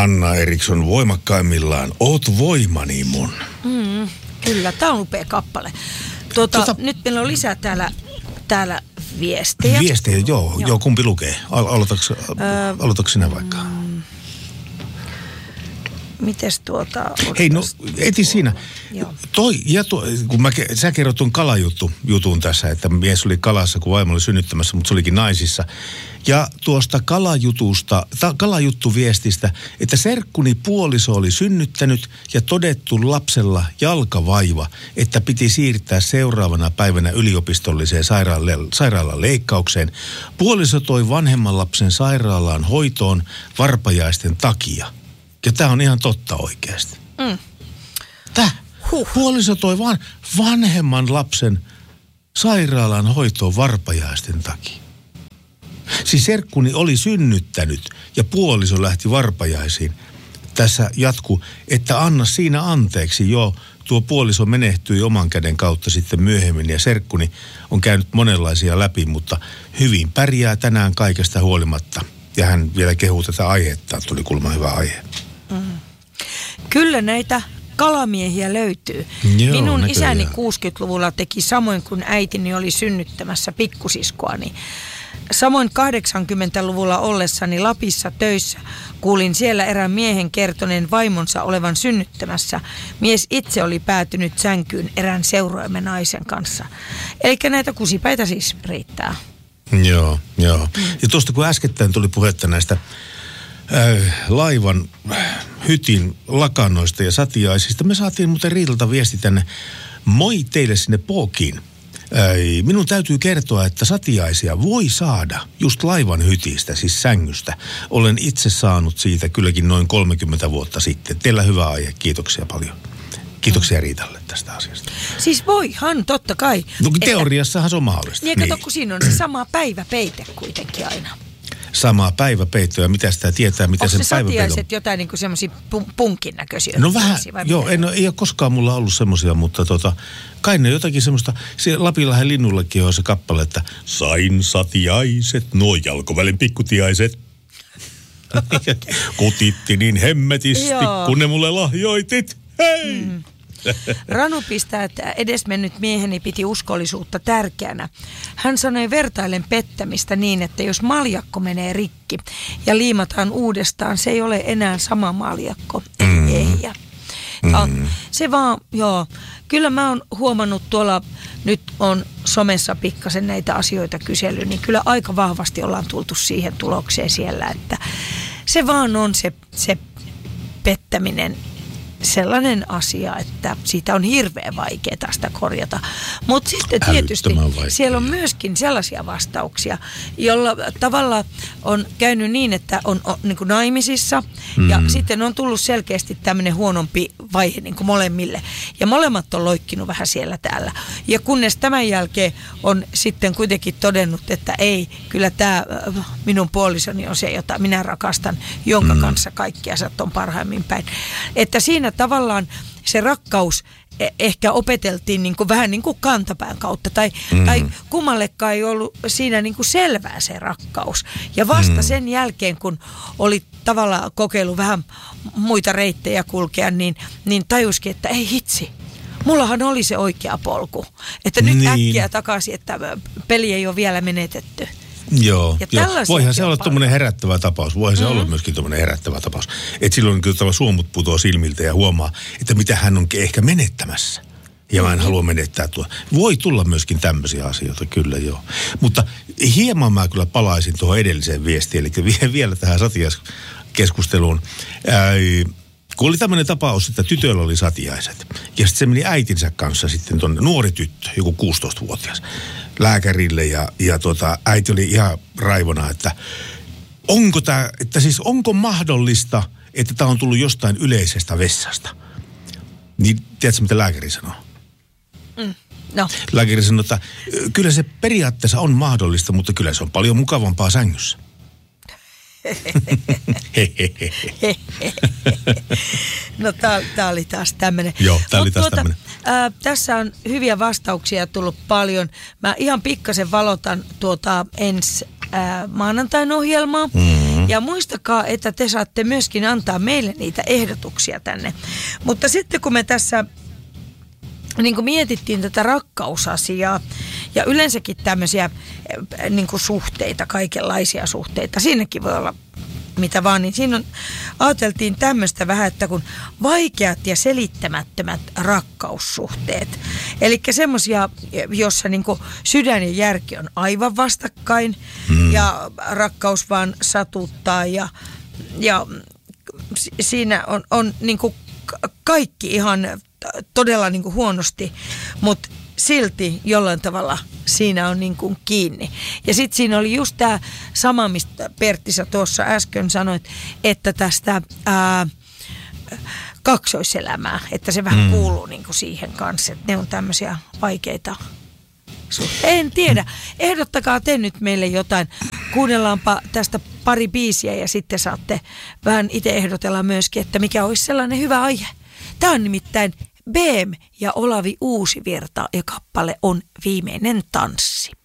Anna Eriksson voimakkaimmillaan. Oot voimani mun. Kyllä, tää on upea kappale. Nyt meillä on lisää täällä viestejä. Viestejä, joo, kumpi lukee? Aloitatko sinä vaikka? Mites Hei, no eti siinä. Kun sä kerrot tuon kalajutun tässä, että mies oli kalassa, kun vaimo oli synnyttämässä, mutta se olikin naisissa. Ja tuosta kalajuttuviestistä, että serkkuni puoliso oli synnyttänyt ja todettu lapsella jalkavaiva, että piti siirtää seuraavana päivänä yliopistolliseen sairaalan leikkaukseen. Puoliso toi vanhemman lapsen sairaalaan hoitoon varpajaisten takia. Ja tämä on ihan totta oikeasti. Puoliso toi vanhemman lapsen sairaalan hoitoon varpajaisten takia. Siis serkkuni oli synnyttänyt ja puoliso lähti varpajaisiin. Tässä jatkuu, että anna siinä anteeksi. Tuo puoliso menehtyi oman käden kautta sitten myöhemmin ja serkkuni on käynyt monenlaisia läpi, mutta hyvin pärjää tänään kaikesta huolimatta. Ja hän vielä kehuu tätä aihetta, tuli kuulemma hyvä aihe. Kyllä näitä kalamiehiä löytyy. Minun isäni 60-luvulla teki samoin kuin äitini oli synnyttämässä pikkusiskoani. Samoin 80-luvulla ollessani Lapissa töissä kuulin siellä erään miehen kertoneen vaimonsa olevan synnyttämässä. Mies itse oli päätynyt sänkyyn erään seuraamme naisen kanssa. Eli näitä kusipäitä siis riittää. Joo. Ja tuosta kun äskettäin tuli puhetta näistä laivan hytin lakannoista ja satiaisista. Me saatiin muuten Riitalta viesti tänne. Moi teille sinne Pookiin. Minun täytyy kertoa, että satiaisia voi saada just laivan hytistä, siis sängystä. Olen itse saanut siitä kylläkin noin 30 vuotta sitten. Teillä hyvä aihe. Kiitoksia paljon. Kiitoksia Riitalle tästä asiasta. Siis voihan, totta kai. No teoriassahan se on mahdollista. Niin, kato, kun siinä on se sama päiväpeite kuitenkin aina. Samaa päiväpeittoa ja mitä sitä tietää, mitä sen päiväpeito on. Onko se satiaiset jotain niin kuin semmoisia punkin näköisiä? No vähän, ei ole koskaan mulla ollut semmoisia, mutta kai ne jotakin semmoista, Lapinlahden linnullekin on se kappale, että sain satiaiset, nuo jalkovälin pikkutiaiset. Kutitti niin hemmetisti, kun ne mulle lahjoitit. Hei! Ranu pistää, että edesmennyt mieheni piti uskollisuutta tärkeänä. Hän sanoi vertailen pettämistä niin, että jos maljakko menee rikki ja liimataan uudestaan, se ei ole enää sama maljakko, ei ehjä. Se vaan, kyllä mä oon huomannut tuolla, nyt on somessa pikkasen näitä asioita kysely, niin kyllä aika vahvasti ollaan tultu siihen tulokseen siellä, että se vaan on se pettäminen sellainen asia, että siitä on hirveän vaikeaa sitä korjata. Mutta sitten tietysti siellä on myöskin sellaisia vastauksia, jolla tavalla on käynyt niin, että on niin kuin naimisissa ja sitten on tullut selkeästi tämmöinen huonompi vaihe niin kuin molemmille. Ja molemmat on loikkinut vähän siellä täällä. Ja kunnes tämän jälkeen on sitten kuitenkin todennut, että ei, kyllä tämä minun puolisoni on se, jota minä rakastan, jonka kanssa kaikki asiat on parhaimmin päin. Että siinä tavallaan se rakkaus ehkä opeteltiin niin kuin vähän niin kuin kantapään kautta tai kummallekaan ei ollut siinä niin kuin selvää se rakkaus. Ja vasta sen jälkeen, kun oli tavallaan kokeillut vähän muita reittejä kulkea, niin tajuskin, että ei hitsi. Mullahan oli se oikea polku. Että nyt äkkiä takaisin, että peli ei ole vielä menetetty. Joo. Voihan se olla tuommoinen herättävä tapaus. Voihan se olla myöskin tuommoinen herättävä tapaus. Että silloin kyllä suomut putoaa silmiltä ja huomaa, että mitä hän on ehkä menettämässä. Ja mä en halua menettää tuo. Voi tulla myöskin tämmöisiä asioita, kyllä joo. Mutta hieman mä kyllä palaisin tuohon edelliseen viestiin, eli vielä tähän satiaiskeskusteluun. Kun oli tämmöinen tapaus, että tytöllä oli satiaiset. Ja sitten se meni äitinsä kanssa sitten tuonne nuori tyttö, joku 16-vuotias, lääkärille. Ja äiti oli ihan raivona, että onko mahdollista, että tämä on tullut jostain yleisestä vessasta. Niin tiedätkö, mitä lääkäri sanoo? No. Lääkäri sanoo, että kyllä se periaatteessa on mahdollista, mutta kyllä se on paljon mukavampaa sängyssä. No tää oli taas tämmönen. Joo, tää oli taas tämmönen. Tässä on hyviä vastauksia tullut paljon. Mä ihan pikkasen valotan ensi maanantain ohjelmaa. Ja muistakaa, että te saatte myöskin antaa meille niitä ehdotuksia tänne. Mutta sitten kun me tässä niin kuin mietittiin tätä rakkausasiaa ja yleensäkin tämmöisiä niin kuin suhteita, kaikenlaisia suhteita, siinäkin voi olla mitä vaan, niin siinä ajateltiin tämmöistä vähän, että kun vaikeat ja selittämättömät rakkaussuhteet. Eli semmoisia, jossa niinku sydän ja järki on aivan vastakkain ja rakkaus vaan satuttaa ja siinä on niinku kaikki ihan todella niinku huonosti, mutta silti jollain tavalla siinä on niin kuin kiinni. Ja sitten siinä oli just tämä sama, mistä Pertti sä tuossa äsken sanoit, että tästä kaksoiselämää, että se vähän kuuluu niin kuin siihen kanssa, että ne on tämmöisiä vaikeita suhteita. En tiedä. Ehdottakaa te nyt meille jotain. Kuunnellaanpa tästä pari biisiä ja sitten saatte vähän itse ehdotella myöskin, että mikä olisi sellainen hyvä aihe. Tämä on nimittäin BEM ja Olavi Uusivirta ja kappale on Viimeinen tanssi.